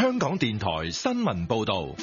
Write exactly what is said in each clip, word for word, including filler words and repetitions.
香港電台新聞報道。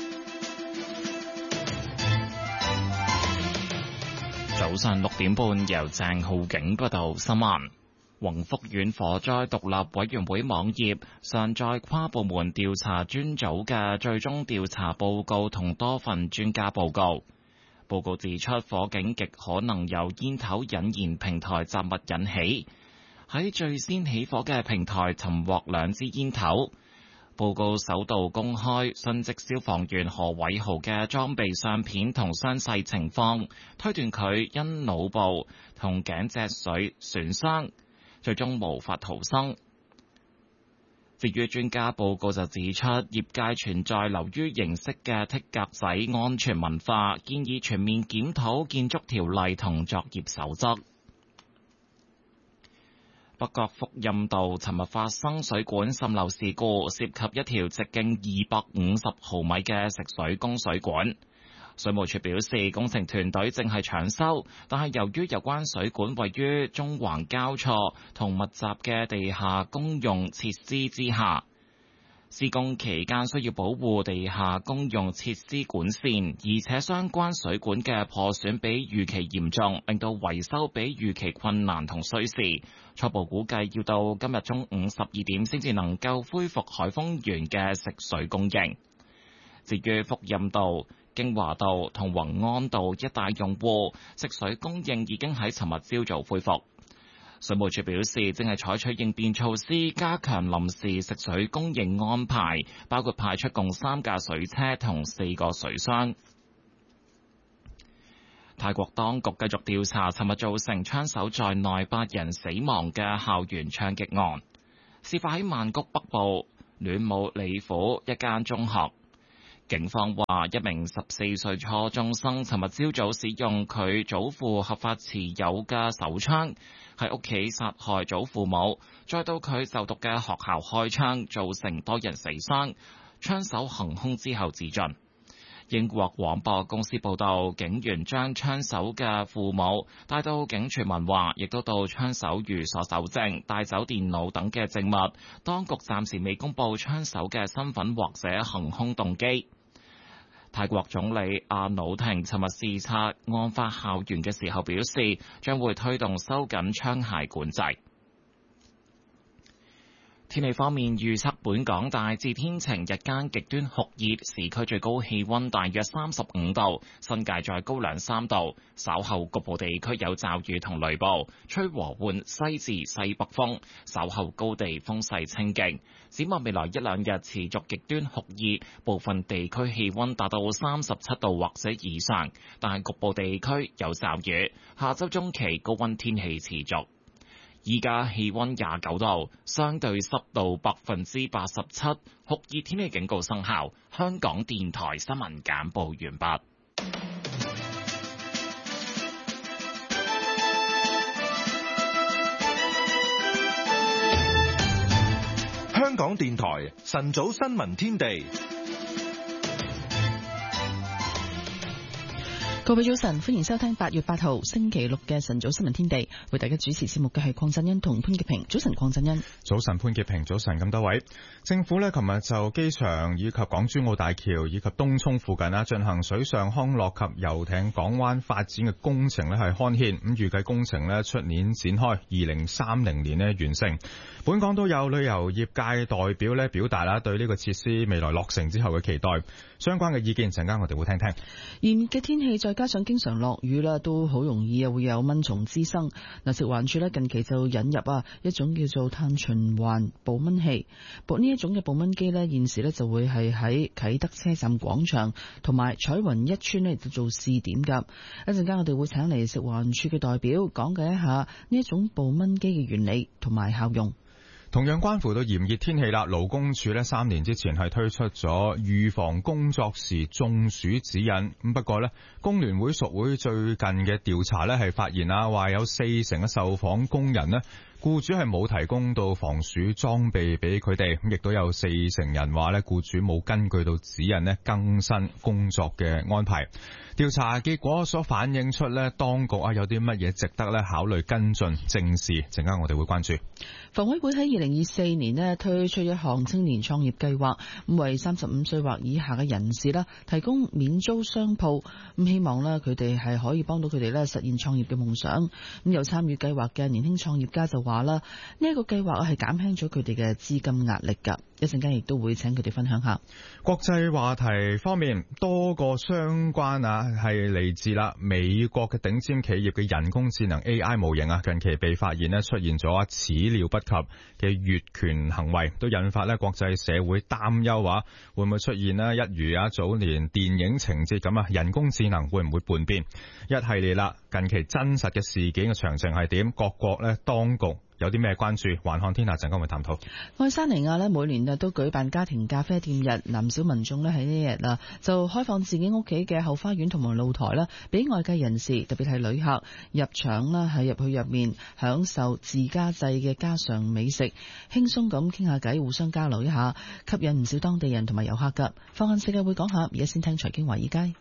早上六點半，由鄭浩景報道新聞。宏福苑火災獨立委員會網頁上載跨部門調查專組嘅最終調查報告同多份專家報告。報告指出，火警極可能由煙頭引燃平台雜物引起。喺最先起火嘅平台尋獲兩支煙頭。報告首度公開殉職消防員何偉豪嘅裝備相片同傷勢情況，推斷佢因腦部同頸脊髓損傷，最終無法逃生。至於專家報告就指出，業界存在流於形式嘅剔格仔安全文化，建議全面檢討建築條例同作業守則。北角福蔭道尋日發生水管滲漏事故，涉及一條直徑二百五十毫米嘅食水供水管。水務署表示，工程團隊正係搶修，但係由於有關水管位於中環交錯同密集嘅地下公用設施之下，施工期間需要保護地下公用設施管線，而且相關水管嘅破損比預期嚴重，令到維修比預期困難同需時。初步估計要到今日中午十二點先至能夠恢復海豐園嘅食水供應。至於福蔭道、京華道同宏安道一帶用戶，食水供應已經喺尋日朝早恢復。水務署表示，正係採取應變措施，加強臨時食水供應安排，包括派出共三架水車同四個水箱。泰國當局繼續調查尋日造成槍手在內八人死亡嘅校園槍擊案，事發喺曼谷北部暖武里府一間中學。警方話，一名十四歲初中生尋日朝早使用佢祖父合法持有嘅手槍喺屋企殺害祖父母，再到佢就讀嘅學校開槍，造成多人死傷。槍手行兇之後自盡。英國廣播公司報道，警員將槍手嘅父母帶到警署問話，亦都到槍手寓所搜證，帶走電腦等嘅證物。當局暫時未公布槍手嘅身份或者行兇動機。泰國總理阿努廷尋日視察案發校園嘅時候表示，將會推動收緊槍械管制。天氣方面預測，本港大致天晴，日間極端酷熱，市區最高氣溫大約三十五度，新界再高兩三度。稍後局部地區有驟雨同雷暴，吹和緩西至西北風，稍後高地風勢清勁。展望未來一兩日持續極端酷熱，部分地區氣溫達到三十七度或者以上，但局部地區有驟雨。下周中期高溫天氣持續。依家氣溫廿九度，相對濕度百分之八十七，酷熱天氣警告生效。香港電台新聞簡報完畢。 香港電台晨早新聞天地。 各位早晨，歡迎收聽八月八號星期六嘅晨早新聞天地，為大家主持節目嘅係鄺振恩同潘潔平。早晨，鄺振恩。 早晨，潘潔平。早晨，咁多位。政府呢，琴日就機場以及港珠澳大橋以及東涌附近啦，進行水上康樂及遊艇港灣發展嘅工程呢係刊憲，咁預計工程呢出年展開，二零三零年呢完成。本港都有旅遊業界代表呢表達啦對呢個設施未來落成之後嘅期待，相關嘅意見陣間我哋會聽聽。 炎熱嘅天氣再加上經常落雨啦，都好容易啊會有蚊蟲滋生。嗱，食環署咧近期就引入啊一種叫做碳循環捕蚊器，呢一種嘅捕蚊機咧現時咧就會係喺啟德車站廣場同埋彩雲一村咧就做試點噶。一陣間我哋會請嚟食環署嘅代表講解一下呢一種捕蚊機嘅原理同埋效用。 同樣關乎到炎熱天氣啦，勞工處呢三年之前係推出咗預防工作時中暑指引。咁不過呢，工聯會屬會最近嘅調查呢係發現啊，話有四成嘅受訪工人呢僱主係冇提供到防暑裝備俾佢哋，咁亦都有四成人話咧，僱主冇根據到指引咧更新工作嘅安排。調查結果所反映出咧，當局啊有啲乜嘢值得咧考慮跟進正視，陣間我哋會關注。 房委會喺二零二四年咧推出一項青年創業計劃，咁為三十五歲或以下嘅人士啦提供免租商鋪，咁希望咧佢哋係可以幫到佢哋咧實現創業嘅夢想。咁有參與計劃嘅年輕創業家就話啦，呢一個計劃係減輕咗佢哋嘅資金壓力㗎。一陣間亦都會請佢哋分享下。 國際話題方面，多個相關啊係嚟自啦美國嘅頂尖企業嘅人工智能 A I 模型啊，近期被發現咧出現咗始料不及嘅越權行為，都引發咧國際社會擔憂話會唔會出現咧一如啊早年電影情節咁啊，人工智能會唔會叛變？一系列啦，近期真實嘅事件嘅詳情係點？各國咧當局有啲咩關注？環看天下陣間會探討。 愛沙尼亞咧每年啊都舉辦家庭咖啡店日，唔少民眾咧喺呢日啊就開放自己屋企嘅後花園同埋露台啦，俾外界人士特別係旅客入場啦，喺入去入面享受自家製嘅家常美食，輕鬆咁傾下偈，互相交流一下，吸引唔少當地人同埋遊客噶。放眼世界會講下，而家先聽財經華爾街。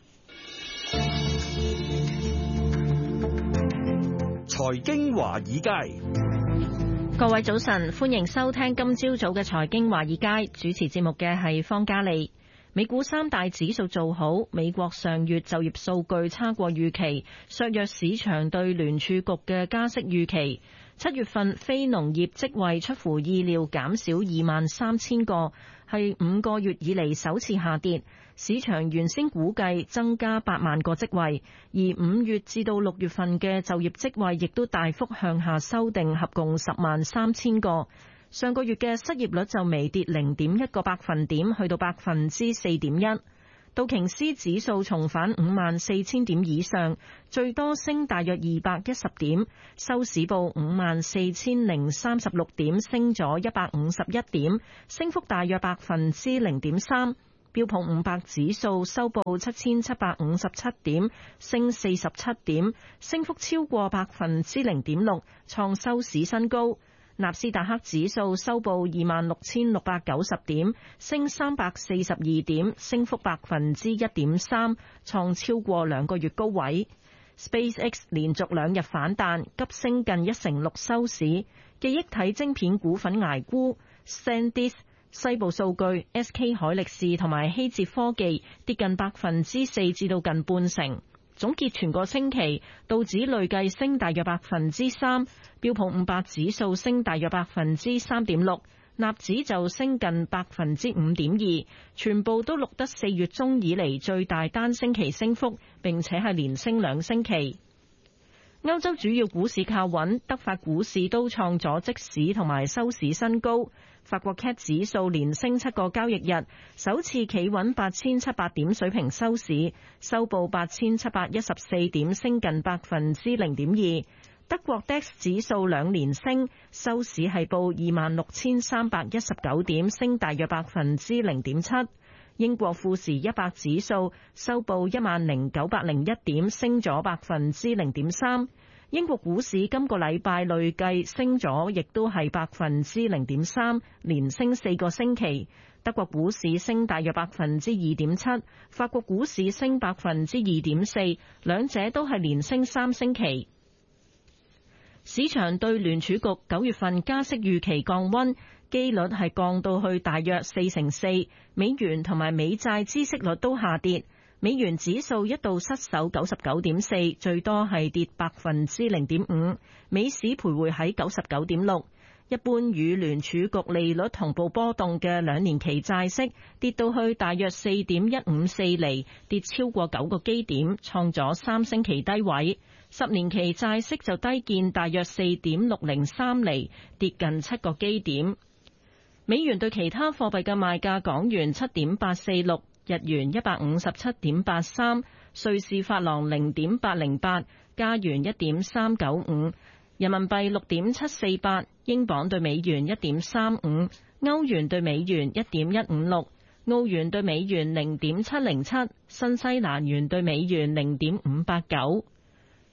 財經華爾街， 各位早晨，歡迎收聽今朝早嘅財經華爾街，主持節目嘅係方嘉利。美股三大指數做好，美國上月就業數據差過預期，削弱市場對聯儲局嘅加息預期。七月份非農業職位出乎意料減少二萬三千個，係五個月以嚟首次下跌。市場原先估計增加八萬個職位，而五月至到六月份嘅就業職位亦都大幅向下修訂，合共十萬三千個。上個月嘅失業率就微跌零點一個百分點，去到百分之四點一。道瓊斯指數重返五萬四千點以上，最多升大約二百一十點，收市報五萬四千零三十六點，升咗一百五十一點，升幅大約百分之零點三。標普五百指數收報七千七百五十七點，升四十七點，升幅超過百分之零點六，創收市新高。納斯達克指數收報二萬六千六百九十點，升三百四十二點，升幅百分之一點三，創超過兩個月高位。SpaceX 連續兩日反彈，急升近一成六收市。記憶體晶片股份捱沽 ，SanDisk、西部數據、S K 海力士同埋希捷科技跌近百分之四至到近半成。總結全個星期，道指累計升大約百分之三，標普五百指數升大約百分之三點六，納指就升近百分之五點二，全部都錄得四月中以嚟最大單星期升幅，並且係連升兩星期。歐洲主要股市靠穩，德法股市都創咗即市同埋收市新高。法國 C A C 指數連升七個交易日，首次企穩八千七百點水平收市，收報八千七百一十四點，升近百分之零點二。德國 D A X 指數兩連升，收市係報二萬六千三百一十九點，升大約百分之零點七。英國富時一百指數收報一萬零九百零一點，升咗百分之零點三。英國股市今個禮拜累計升咗，亦都係百分之零點三，連升四個星期。德國股市升大約百分之二點七，法國股市升百分之二點四，兩者都係連升三星期。市場對聯儲局九月份加息預期降溫，機率係降到去大約四成四，美元同埋美債孳息率都下跌。美元指數一度失守九十九點四，最多係跌百分之零點五。美市徘徊喺九十九點六。一般與聯儲局利率同步波動嘅兩年期債息跌到去大約四點一五四厘，跌超過九個基點，創咗三星期低位。十年期債息就低見大約四點六零三厘，跌近七個基點。美元對其他貨幣嘅賣價：港元七點八四六。日元一百五十七點八三，瑞士法郎零點八零八，加元一點三九五，人民幣六點七四八，英鎊對美元一點三五，歐元對美元一點一五六，澳元對美元零點七零七，新西蘭元對美元零點五八九。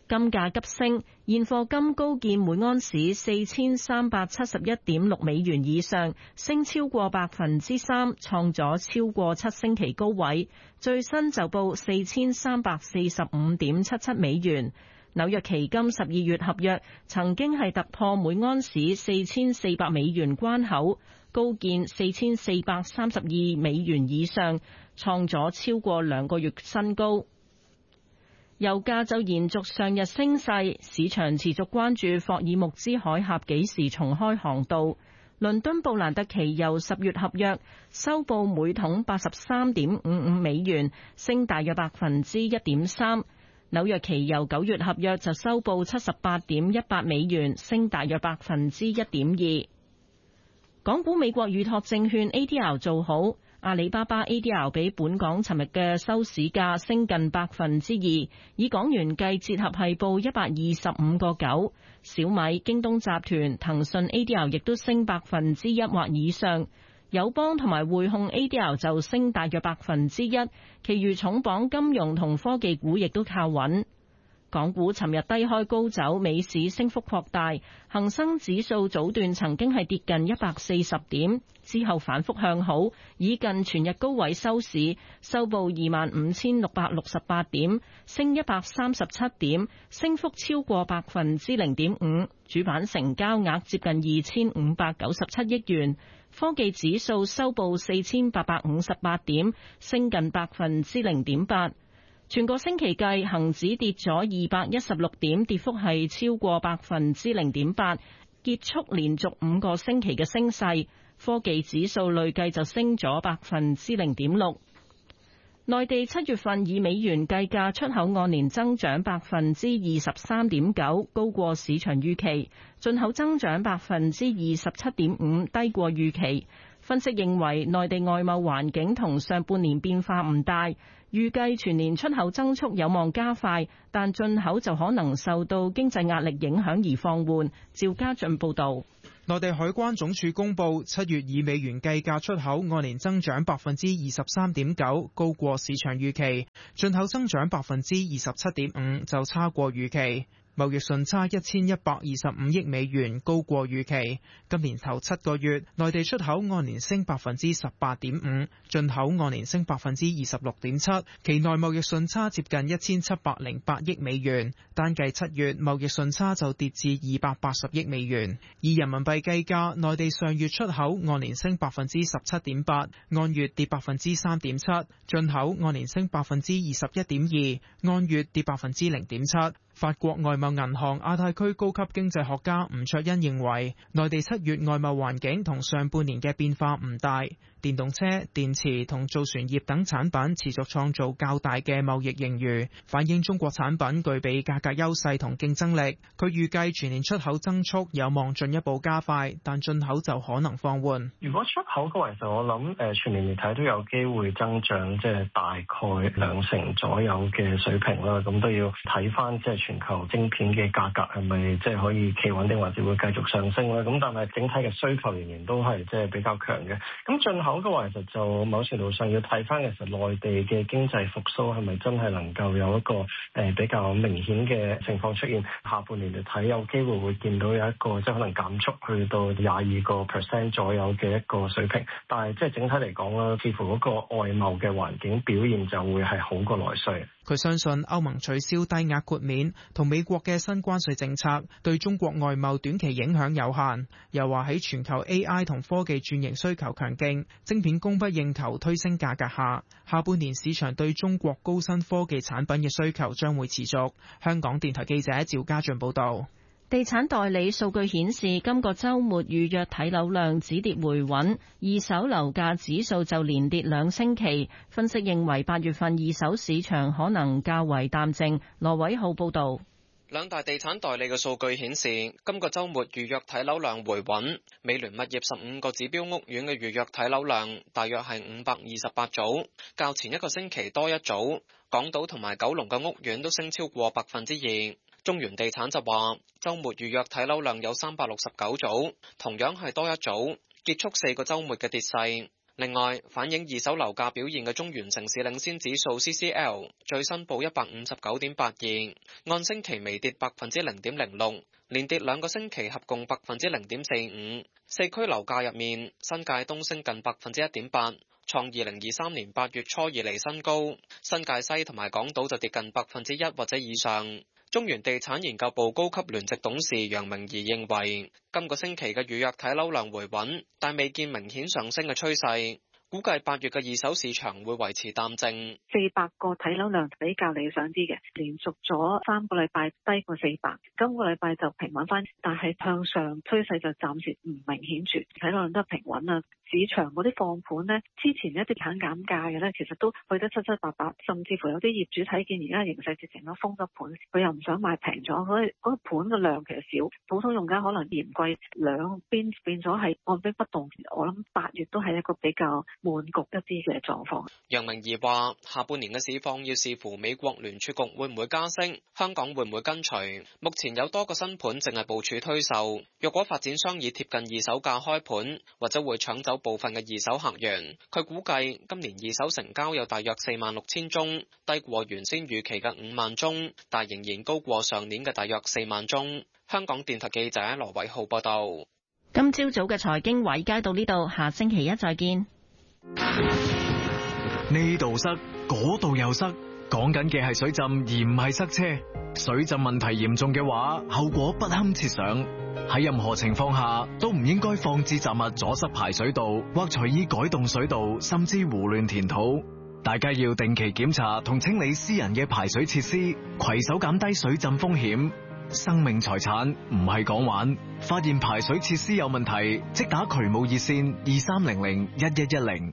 金價急升，現貨金高見每安士四千三百七十一點六美元以上，升超過百分之三，創咗超過七星期高位。最新就報四千三百四十五點七七美元。紐約期金十二月合約曾經係突破每安士四千四百美元關口，高見四千四百三十二美元以上，創咗超過兩個月新高。油價就延續上日升勢，市場持續關注霍爾木茲海峽幾時重開航道。倫敦布蘭特期油十月合約收報每桶八十三點五五美元，升大約百分之一點三。紐約期油九月合約就收報七十八點一八美元，升大約百分之一點二。港股美國預託證券 A D R 做好。阿里巴巴 A D R 比本港尋日嘅收市價升近百分之二，以港元計折合係報一百二十五個九。小米、京東集團、騰訊 A D R 亦都升百分之一或以上，友邦同埋匯控 A D R 就升大約百分之一，其餘重磅金融同科技股亦都靠穩。港股尋日低開高走，美市升幅擴大，恒生指數早段曾經係跌近一百四十點，之後反覆向好，以近全日高位收市，收報二萬五千六百六十八點，升一百三十七點，升幅超過百分之零點五。主板成交額接近二千五百九十七億元，科技指數收報四千八百五十八點，升近百分之零點八。全個星期計，恒指跌咗二百一十六點，跌幅係超過百分之零點八，結束連續五個星期嘅升勢。科技指數累計就升咗百分之零點六。內地七月份以美元計價出口按年增長百分之二十三點九，高過市場預期；進口增長百分之二十七點五，低過預期。分析認為，內地外貿環境同上半年變化唔大，預計全年出口增速有望加快，但進口就可能受到經濟壓力影響而放緩。趙家俊報導。 內地海關總署公佈，七月以美元計價出口按年增長百分之二十三點九，高過市場預期；進口增長百分之二十七點五，就差過預期。貿易順差一千一百二十五億美元，高過預期。今年頭七個月，內地出口按年升百分之十八點五，進口按年升百分之二十六點七，期內貿易順差接近一千七百零八億美元。單計七月貿易順差就跌至二百八十億美元。以人民幣計價，內地上月出口按年升百分之十七點八，按月跌百分之三點七；進口按年升百分之二十一點二，按月跌百分之零點七。法國外貿銀行亞太區高級經濟學家吳卓恩認為，內地七月外貿環境同上半年嘅變化唔大，電動車、電池同造船業等產品持續創造較大嘅貿易盈餘，反映中國產品具備價格優勢同競爭力。佢預計全年出口增速有望進一步加快，但進口就可能放緩。 如果出口嘅話，其實我諗誒全年嚟睇都有機會增長，即係大概兩成左右嘅水平啦。咁都要睇翻即係全球晶片嘅價格係咪即係可以企穩定，或者會繼續上升啦。咁但係整體嘅需求仍然都係即係比較強嘅。咁進口嘅話，其實就某程度上要睇翻其實內地嘅經濟復甦係咪真係能夠有一個誒比較明顯嘅情況出現。下半年嚟睇，有機會會見到有一個即係可能減速去到廿二個 percent 左右嘅一個水平。但係即係整體嚟講啦，似乎嗰個外貿嘅環境表現就會係好過內需。 佢相信歐盟取消低額豁免同美國嘅新關稅政策對中國外貿短期影響有限。又話喺全球 A I 同科技轉型需求強勁，晶片供不應求推升價格下，下半年市場對中國高新科技產品嘅需求將會持續。香港電台記者趙家俊報道。 地產代理數據顯示，今個週末預約睇樓量止跌回穩，二手樓價指數就連跌兩星期。分析認為八月份二手市場可能較為淡靜。羅偉浩報導。 兩大地產代理嘅數據顯示，今個週末預約睇樓量回穩。美聯物業十五個指標屋苑嘅預約睇樓量大約係五百二十八組，較前一個星期多一組。港島同埋九龍嘅屋苑都升超過百分之二。中原地產就話，週末預約睇樓量有三百六十九組，同樣係多一組，結束四個週末嘅跌勢。 另外，反映二手樓價表現嘅中原城市領先指數 C C L 最新報一百五十九點八二，按星期微跌百分之零點零六，連跌兩個星期，合共百分之零點四五。四區樓價入面，新界東升近百分之一點八，創二零二三年八月初以嚟新高；新界西同埋港島就跌近百分之一或者以上。中原地產研究部高級聯席董事楊明儀認為，今個星期嘅預約睇樓量回穩，但未見明顯上升嘅趨勢。估計八月嘅二手市場會維持淡靜， 四百個睇樓量比較理想啲嘅，連續咗三個禮拜低過四百，今個禮拜就平穩翻，但係向上趨勢就暫時唔明顯住，睇樓量都係平穩啦。市場嗰啲放盤呢，之前一啲肯減價嘅呢，其實都去得七七八八，甚至乎有啲業主睇見而家形勢直情都封咗盤，佢又唔想賣平咗，所以嗰個盤嘅量其實少，普通用家可能嫌貴，兩邊變咗係按兵不動。我諗八月都係一個比較悶局一啲嘅狀況。 楊明儀話：下半年嘅市況要視乎美國聯儲局會唔會加息，香港會唔會跟隨。目前有多個新盤淨係部署推售，若果發展商以貼近二手價開盤，或者會搶走部分嘅二手客源。佢估計今年二手成交有大約四萬六千宗，低過原先預期嘅五萬宗，但仍然高過上年嘅大約四萬宗。香港電台記者羅偉浩報道。 今朝早嘅財經華爾街到呢度，下星期一再見。 呢度塞，嗰度又塞，講緊嘅係水浸而唔係塞車。水浸問題嚴重嘅話，後果不堪設想。喺任何情況下都唔應該放置雜物阻塞排水道，或隨意改動水道，甚至胡亂填土。大家要定期檢查同清理私人嘅排水設施，攜手減低水浸風險。生命財產唔係講玩，發現排水設施有問題，即打渠務熱線二三零零一一一零。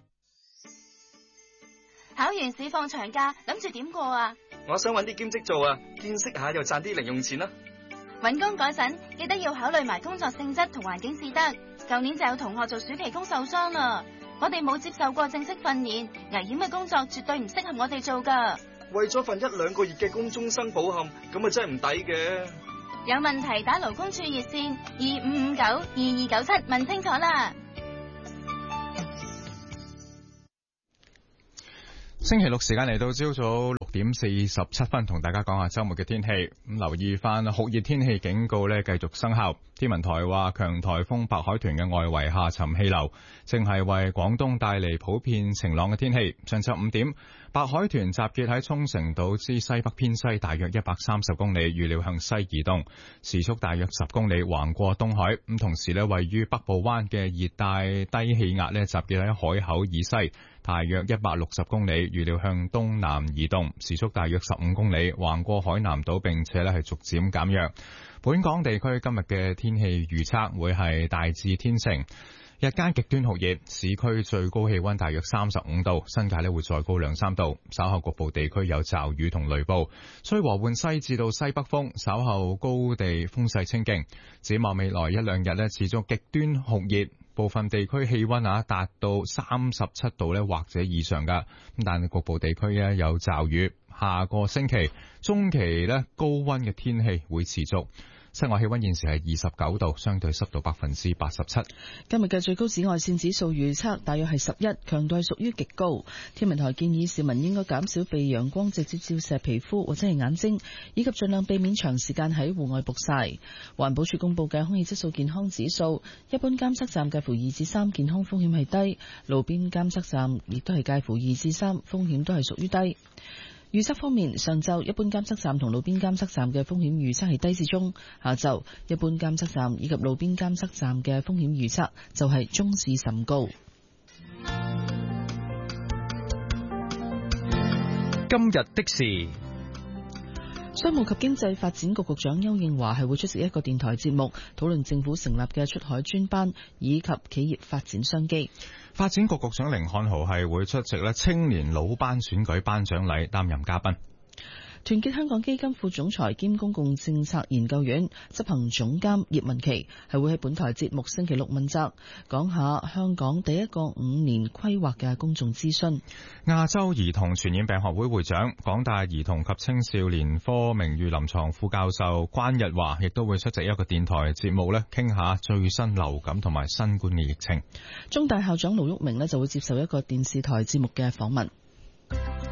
考完試放長假，諗住點過啊？ 我想搵啲兼職做啊，見識下又賺啲零用錢啦。 搵工嗰陣記得要考慮埋工作性質同環境至得。舊年就有同學做暑期工受傷啦。我哋冇接受過正式訓練，危險嘅工作絕對唔適合我哋做噶。 為咗份一兩個月嘅工終生保險，咁啊真係唔抵嘅。 有問題打勞工處熱線二五五九二二九七問清楚啦。 星期六時間嚟到朝早六點四十七分，同大家講下周末嘅天氣。咁留意翻酷熱天氣警告呢繼續生效。天文台話強颱風白海豚嘅外圍下沉氣流正係為廣東帶嚟普遍晴朗嘅天氣。上晝五點，白海豚集結喺沖繩島之西北偏西大約一百三十公里，預料向西移動，時速大約十公里，橫過東海。咁同時呢，位於北部灣嘅熱帶低氣壓呢集結喺海口以西大約一百六十公里，預料向東南移動，時速大約十五公里，橫過海南島，並且咧係逐漸減弱。本港地區今日嘅天氣預測會係大致天晴，日間極端酷熱，市區最高氣溫大約三十五度，新界咧會再高兩三度。稍後局部地區有驟雨同雷暴，吹和緩西至到西北風，稍後高地風勢清勁。展望未來一兩日咧，持續極端酷熱。部分地區氣溫啊達到三十七度咧或者以上噶，咁但係局部地區咧有驟雨。下個星期中期咧高溫嘅天氣會持續。室外氣溫現時係二十九度，相對濕度百分之八十七。 今日嘅最高紫外線指數預測大約係十一，強度係屬於極高。天文台建議市民應該減少被陽光直接照射皮膚或者係眼睛，以及盡量避免長時間喺戶外曝曬。環保署公布嘅空氣質素健康指數，一般監測站介乎二至三，健康風險係低；路邊監測站亦都係介乎二至三，風險都係屬於低。預測方面，上晝一般監測站同路邊監測站嘅風險預測係低至中，下晝一般監測站以及路邊監測站嘅風險預測就係中至甚高。 今日的事， 商務及經濟發展局局長丘應樺係會出席一個電台節目，討論政府成立嘅出海專班以及企業發展商機。 發展局局長甯漢豪係會出席咧青年老班選舉頒獎禮，擔任嘉賓。 團結香港基金副總裁兼公共政策研究院執行總監葉文琪係會喺本台節目星期六問責，講下香港第一個五年規劃嘅公眾諮詢。 亞洲兒童傳染病學會會長、港大兒童及青少年科名譽臨床副教授關日華亦都會出席一個電台節目咧，傾下最新流感同埋新冠嘅疫情。 中大校長盧煜明咧就會接受一個電視台節目嘅訪問。